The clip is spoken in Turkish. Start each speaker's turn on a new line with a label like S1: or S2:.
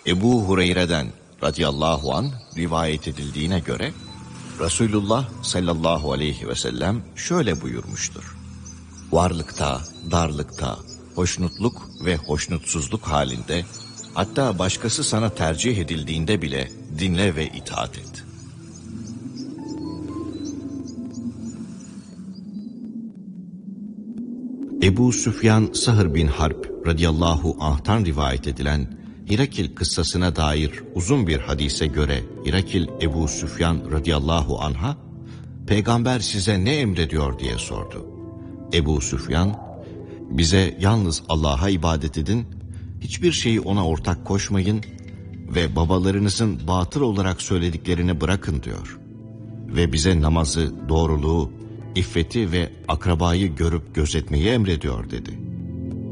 S1: Ebu Hureyre'den radıyallahu anh rivayet edildiğine göre Resulullah sallallahu aleyhi ve sellem şöyle buyurmuştur. Varlıkta, darlıkta, hoşnutluk ve hoşnutsuzluk halinde, hatta başkası sana tercih edildiğinde bile dinle ve itaat et. Ebu Süfyan Sahr bin Harb radıyallahu anh'tan rivayet edilen Hirakil kıssasına dair uzun bir hadise göre Hirakil Ebu Süfyan radıyallahu anh'a "Peygamber size ne emrediyor?" diye sordu. Ebu Süfyan, "Bize yalnız Allah'a ibadet edin, hiçbir şeyi ona ortak koşmayın ve babalarınızın batıl olarak söylediklerini bırakın" diyor. Ve bize namazı, doğruluğu, iffeti ve akrabayı görüp gözetmeyi emrediyor dedi.